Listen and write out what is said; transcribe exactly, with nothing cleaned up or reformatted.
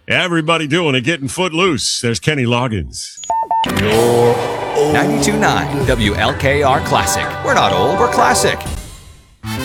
Everybody doing it, getting foot loose. There's Kenny Loggins. ninety-two point nine W L K R Classic. We're not old, we're classic.